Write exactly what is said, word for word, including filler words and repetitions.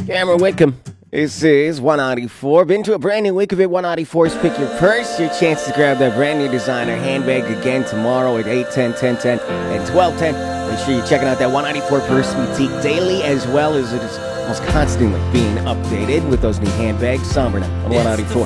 Cameron Wickham. This is one ninety-four. Been to a brand new week of it. one ninety-four's Pick Your Purse. Your chance to grab that brand new designer handbag again tomorrow at eight, ten, ten, ten, and twelve ten. Make sure you're checking out that one ninety-four Purse Boutique daily, as well as it is almost constantly being updated with those new handbags. Somber now on one ninety-four.